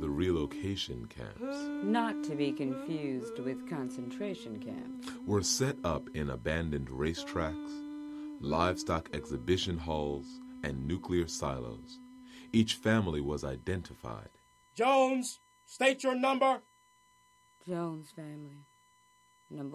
The relocation camps, not to be confused with concentration camps, were set up in abandoned racetracks, livestock exhibition halls, and nuclear silos. Each family was identified. Jones, state your number. Jones family, number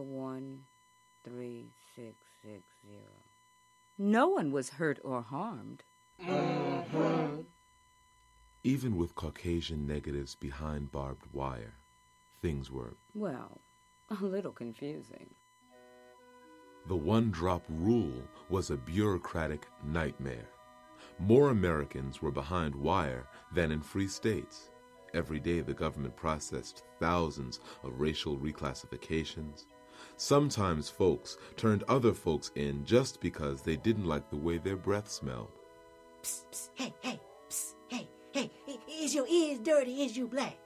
13660. No one was hurt or harmed. Mm-hmm. Even with Caucasian negatives behind barbed wire, things were, well, a little confusing. The one-drop rule was a bureaucratic nightmare. More Americans were behind wire than in free states. Every day the government processed thousands of racial reclassifications. Sometimes folks turned other folks in just because they didn't like the way their breath smelled. Psst, psst, hey, hey, psst, hey, hey, is your ears dirty? Is you black?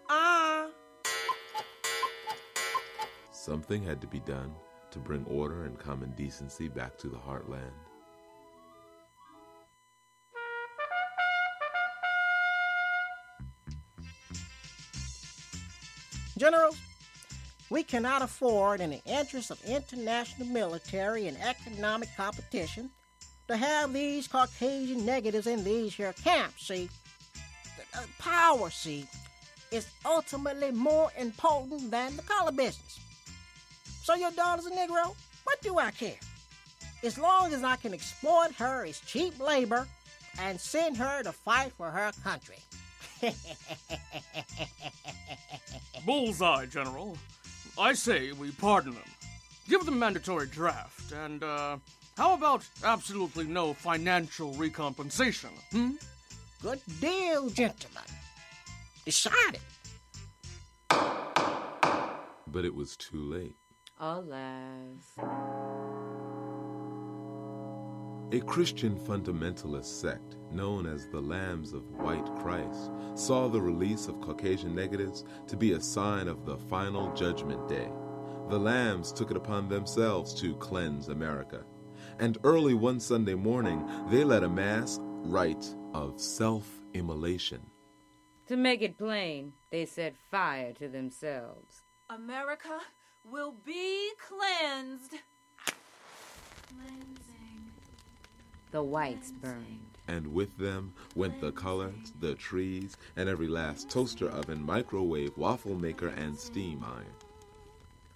Something had to be done to bring order and common decency back to the heartland. Generals, we cannot afford, in the interest of international military and economic competition, to have these Caucasian negatives in these here camps, see. Power, see, is ultimately more important than the color business. So your daughter's a Negro? What do I care? As long as I can exploit her as cheap labor and send her to fight for her country. Bullseye, General. I say we pardon them. Give them mandatory draft, and, how about absolutely no financial recompensation, Good deal, gentlemen. Decided. But it was too late. Alas. A Christian fundamentalist sect known as the Lambs of White Christ saw the release of Caucasian negatives to be a sign of the final judgment day. The Lambs took it upon themselves to cleanse America. And early one Sunday morning, they led a mass rite of self-immolation. To make it plain, they set fire to themselves. America will be cleansed. Cleansing. The whites burned. And with them went the colors, the trees, and every last toaster oven, microwave, waffle maker, and steam iron.